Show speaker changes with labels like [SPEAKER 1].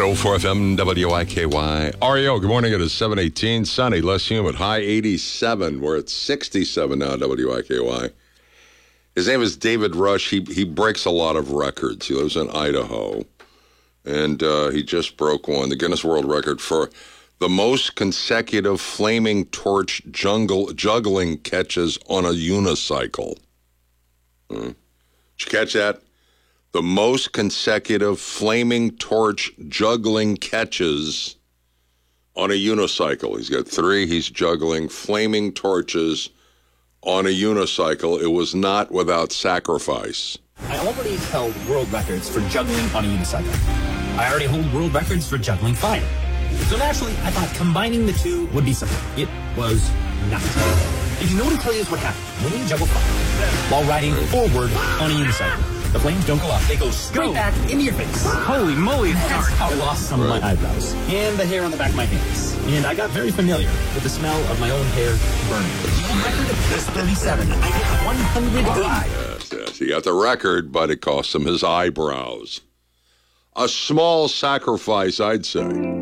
[SPEAKER 1] 104 FM WIKY. REO, good morning. It is 7:18. Sunny, less humid. High 87. We're at 67 now, WIKY. His name is David Rush. He breaks a lot of records. He lives in Idaho. And he just broke one, the Guinness World Record for the most consecutive flaming torch juggling catches on a unicycle. Did you catch that? The most consecutive flaming torch juggling catches on a unicycle. He's got 3. He's juggling flaming torches on a unicycle. It was not without sacrifice.
[SPEAKER 2] I already held world records for juggling on a unicycle. I already hold world records for juggling fire. So naturally, I thought combining the two would be something. It was not. If you know what tell you is what happens when you juggle fire while riding forward on a unicycle. The flames don't go up. They go straight back into your face. Holy moly, it's dark. I lost some of my eyebrows and the hair on the back of my hands. And I got very familiar with the smell of my own hair burning. The record is 37. I hit 180.
[SPEAKER 1] Yes. He got the record, but it cost him his eyebrows. A small sacrifice, I'd say.